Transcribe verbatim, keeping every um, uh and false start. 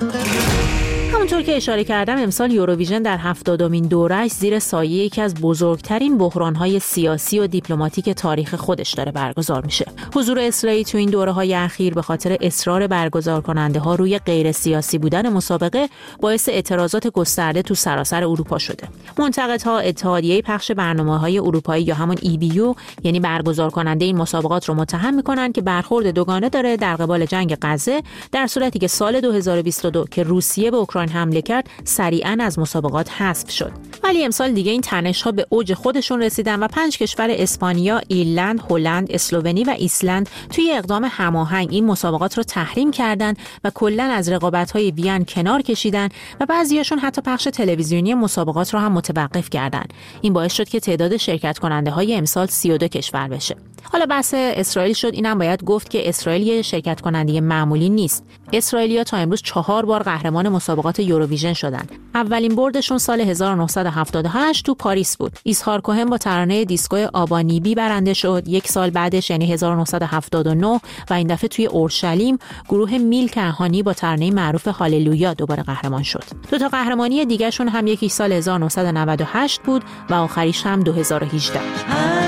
همونطور که اشاره کردم امسال یوروویژن در هفتادمین دوره‌اش زیر سایه یکی از بزرگترین بحران‌های سیاسی و دیپلماتیک تاریخ خودش داره برگزار میشه. حضور اسرائیل تو این دوره‌های اخیر به خاطر اصرار برگزار کننده‌ها روی غیر سیاسی بودن مسابقه باعث اعتراضات گسترده تو سراسر اروپا شده. منتقدها اتحادیه پخش برنامه‌های اروپایی یا همون ای بی یو یعنی برگزار کننده این مسابقات رو متهم می‌کنن که برخورد دوگانه داره در قبال جنگ غزه، در صورتی که سال دو هزار و بیست و دو که روسیه به اوکراین حمله کرد سریعاً از مسابقات حذف شد. ولی امسال دیگه این تنش‌ها به اوج خودشون رسیدن و پنج کشور اسپانیا، ایرلند، هلند، اسلوونی و ایسلند توی اقدام هماهنگ این مسابقات رو تحریم کردن و کلاً از رقابت‌های وین کنار کشیدن و بعضیاشون حتی پخش تلویزیونی مسابقات رو هم متوقف کردن. این باعث شد که تعداد شرکت کننده‌های امسال سی و دو کشور بشه. حالا بحث اسرائیل شد، اینم باید گفت که اسرائیل یه شرکت کننده معمولی نیست. اسرائیلیا تا امروز چهار بار قهرمان مسابقات یوروویژن شدن. اولین بردشون سال هزار و نهصد و هفتاد و هشت تو پاریس بود. ایزهار کوهن با ترانه دیسکو آبانیبی برنده شد. یک سال بعدش یعنی هزار و نهصد و هفتاد و نه و این دفعه توی اورشلیم گروه میل کنهانی با ترانه معروف هاللویا دوباره قهرمان شد. دو تا قهرمانی دیگه شون هم یکی سال هزار و نهصد و نود و هشت بود و آخریش هم دو هزار و هجده.